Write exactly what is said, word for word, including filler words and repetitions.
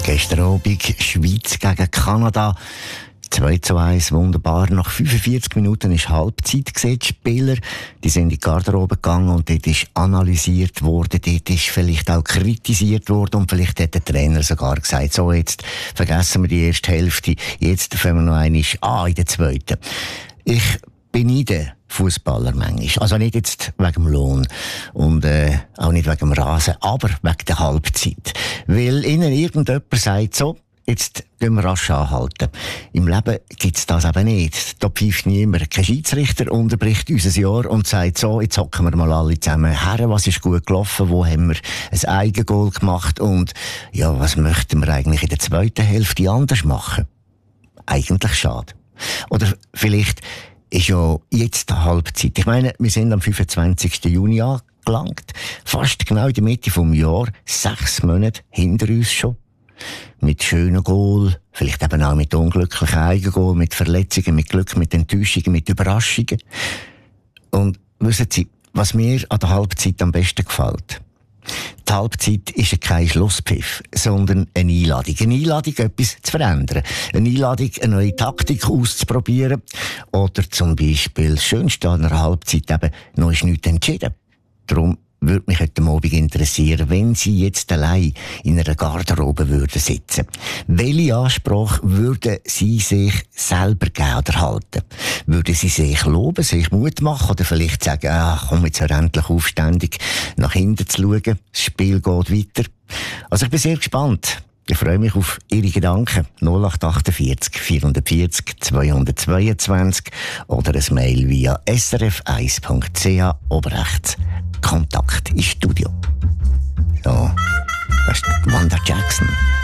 Gestern Abend Schweiz gegen Kanada. zwei zu eins, wunderbar. Nach fünfundvierzig Minuten ist Halbzeit gesehen. Die Spieler, die sind in die Garderobe gegangen und dort ist analysiert worden. Dort ist vielleicht auch kritisiert worden und vielleicht hat der Trainer sogar gesagt, so, jetzt vergessen wir die erste Hälfte, jetzt fangen wir noch einmal an in der zweiten. Ich beneide Fußballer manchmal. Also nicht jetzt wegen dem Lohn und äh, auch nicht wegen dem Rasen, aber wegen der Halbzeit. Weil ihnen irgendjemand sagt, so, jetzt gehen wir rasch anhalten. Im Leben gibt's das eben nicht. Da pfeift niemand. Kein Schiedsrichter unterbricht unser Jahr und sagt so, jetzt hocken wir mal alle zusammen her, was ist gut gelaufen, wo haben wir ein Eigengoal gemacht und ja, was möchten wir eigentlich in der zweiten Hälfte anders machen? Eigentlich schade. Oder vielleicht ist ja jetzt die Halbzeit. Ich meine, wir sind am fünfundzwanzigsten Juni angelangt. Fast genau in der Mitte vom Jahr. Sechs Monate hinter uns schon. Mit schönen Goal, vielleicht eben auch mit unglücklichen Eigengoal, mit Verletzungen, mit Glück, mit Enttäuschungen, mit Überraschungen. Und wissen Sie, was mir an der Halbzeit am besten gefällt? Die Halbzeit ist ja kein Schlusspfiff, sondern eine Einladung. Eine Einladung, etwas zu verändern. Eine Einladung, eine neue Taktik auszuprobieren. Oder zum Beispiel, das Schönste an einer Halbzeit eben, noch ist nichts entschieden. Darum würde mich heute Abend interessieren, wenn Sie jetzt allein in einer Garderobe würden sitzen. Welche Ansprache würden Sie sich selber geben oder halten? Würden Sie sich loben, sich Mut machen oder vielleicht sagen, ah, komm jetzt hör endlich aufständig nach hinten zu schauen, das Spiel geht weiter? Also ich bin sehr gespannt. Ich freue mich auf Ihre Gedanken. null acht achtundvierzig vierhundertvierzig zweihundertzweiundzwanzig oder ein Mail via s r f eins punkt c h oben rechts. Kontakt ins Studio. So, das ist Wanda Jackson.